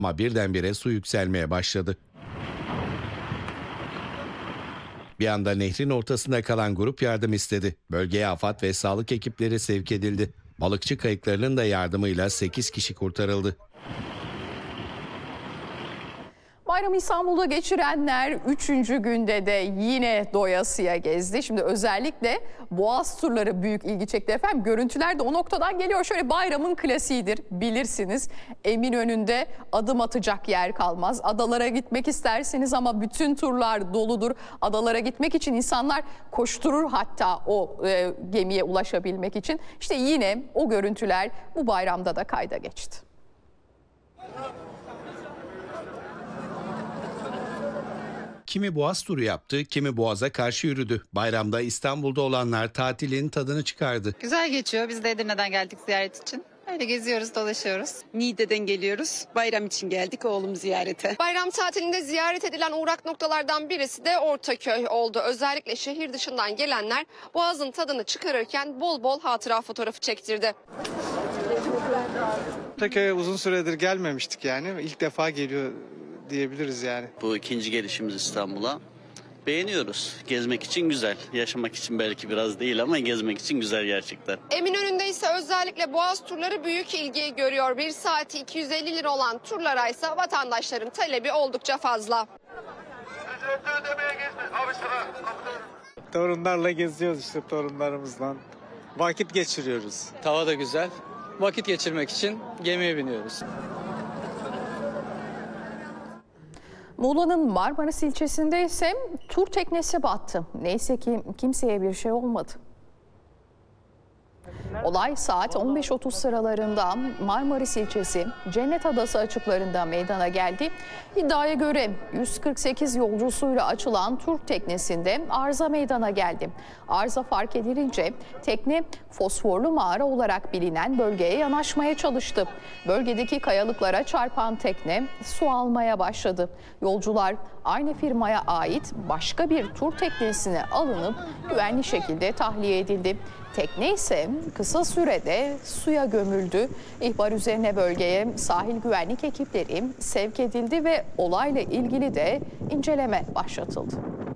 Ama birdenbire su yükselmeye başladı. Bir anda nehrin ortasında kalan grup yardım istedi. Bölgeye AFAD ve sağlık ekipleri sevk edildi. Balıkçı kayıklarının da yardımıyla 8 kişi kurtarıldı. Bayramı İstanbul'da geçirenler 3. günde de yine doyasıya gezdi. Şimdi özellikle Boğaz turları büyük ilgi çekti efendim. Görüntüler de o noktadan geliyor. Şöyle bayramın klasiğidir, bilirsiniz. Eminönü'nde adım atacak yer kalmaz. Adalara gitmek isterseniz ama bütün turlar doludur. Adalara gitmek için insanlar koşturur hatta o gemiye ulaşabilmek için. İşte yine o görüntüler bu bayramda da kayda geçti. Kimi Boğaz turu yaptı, kimi Boğaz'a karşı yürüdü. Bayramda İstanbul'da olanlar tatilin tadını çıkardı. Güzel geçiyor. Biz de Edirne'den geldik ziyaret için. Öyle geziyoruz, dolaşıyoruz. Niğde'den geliyoruz. Bayram için geldik oğlum ziyarete. Bayram tatilinde ziyaret edilen uğrak noktalardan birisi de Ortaköy oldu. Özellikle şehir dışından gelenler Boğaz'ın tadını çıkarırken bol bol hatıra fotoğrafı çektirdi. Ortaköy'e uzun süredir gelmemiştik yani. İlk defa geliyor diyebiliriz yani. Bu ikinci gelişimiz İstanbul'a. Beğeniyoruz. Gezmek için güzel. Yaşamak için belki biraz değil ama gezmek için güzel gerçekten. Eminönü'nde ise özellikle Boğaz turları büyük ilgiyi görüyor. Bir saati 250 lira olan turlara ise vatandaşların talebi oldukça fazla. Torunlarla geziyoruz işte torunlarımızla. Vakit geçiriyoruz. Hava da güzel. Vakit geçirmek için gemiye biniyoruz. Muğla'nın Marmaris ilçesinde ise tur teknesi battı. Neyse ki kimseye bir şey olmadı. Olay saat 15.30 sıralarında Marmaris ilçesi Cennet Adası açıklarında meydana geldi. İddiaya göre 148 yolcusuyla açılan tur teknesinde arıza meydana geldi. Arıza fark edilince tekne Fosforlu Mağara olarak bilinen bölgeye yanaşmaya çalıştı. Bölgedeki kayalıklara çarpan tekne su almaya başladı. Yolcular aynı firmaya ait başka bir tur teknesine alınıp güvenli şekilde tahliye edildi. Tekne ise kısa sürede suya gömüldü. İhbar üzerine bölgeye sahil güvenlik ekipleri sevk edildi ve olayla ilgili de inceleme başlatıldı.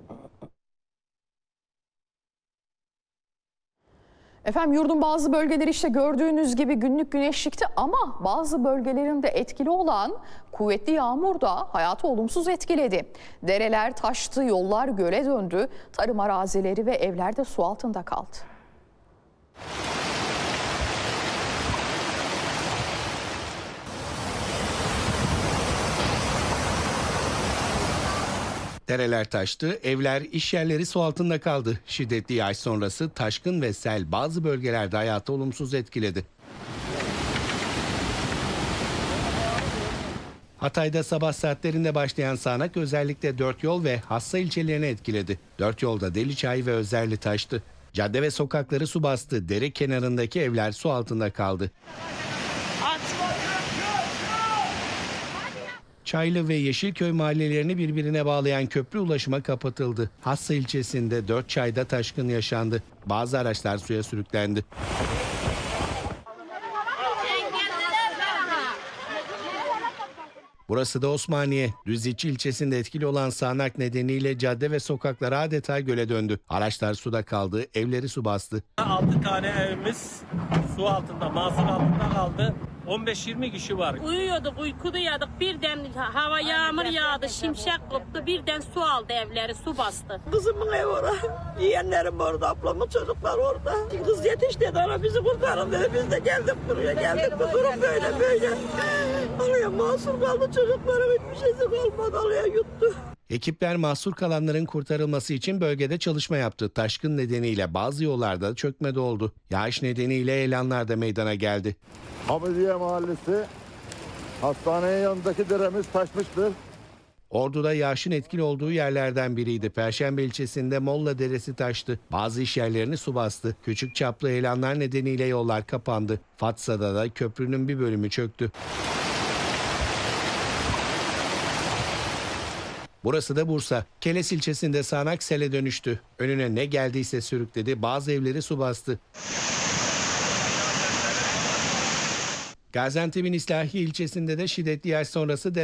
Efendim yurdun bazı bölgeleri işte gördüğünüz gibi günlük güneşlikti ama bazı bölgelerinde etkili olan kuvvetli yağmur da hayatı olumsuz etkiledi. Dereler taştı, yollar göle döndü, tarım arazileri ve evler de su altında kaldı. Dereler taştı, evler, iş yerleri su altında kaldı. Şiddetli yağış sonrası taşkın ve sel bazı bölgelerde hayatı olumsuz etkiledi. Hatay'da sabah saatlerinde başlayan sağanak özellikle Dörtyol ve Hassa ilçelerini etkiledi. Dörtyol'da Deliçay ve Özerli taştı. Cadde ve sokakları su bastı. Dere kenarındaki evler su altında kaldı. Çaylı ve Yeşilköy mahallelerini birbirine bağlayan köprü ulaşıma kapatıldı. Hassa ilçesinde 4 çayda taşkın yaşandı. Bazı araçlar suya sürüklendi. Burası da Osmaniye. Düzici ilçesinde etkili olan sağanak nedeniyle cadde ve sokaklar adeta göle döndü. Araçlar suda kaldı, evleri su bastı. 6 tane evimiz su altında, mahzun altında kaldı. 15-20 kişi var. Uyuyorduk, uykudaydık. Birden hava yağmur yağdı, şimşek koptu. Birden su aldı evleri, su bastı. Kızımın evi orada. Yeğenlerim orada, ablamın çocuklar orada. Kız yetiş dedi, ana bizi kurtarın dedi. Biz de geldik buraya, geldik bu durum böyle böyle. Alaya mahsur kaldı çocuklarım, hiçbir şeysi kalmadı, alaya yuttu. Ekipler mahsur kalanların kurtarılması için bölgede çalışma yaptı. Taşkın nedeniyle bazı yollarda çökme de oldu. Yağış nedeniyle elanlar da meydana geldi. Hamidiye Mahallesi, hastanenin yanındaki deremiz taşmıştır. Ordu'da yağışın etkili olduğu yerlerden biriydi. Perşembe ilçesinde Molla Deresi taştı. Bazı iş yerlerini su bastı. Küçük çaplı elanlar nedeniyle yollar kapandı. Fatsa'da da köprünün bir bölümü çöktü. Burası da Bursa. Keles ilçesinde sağanak sele dönüştü. Önüne ne geldiyse sürükledi. Bazı evleri su bastı. Gaziantep'in İslahiye ilçesinde de şiddetli yağış sonrası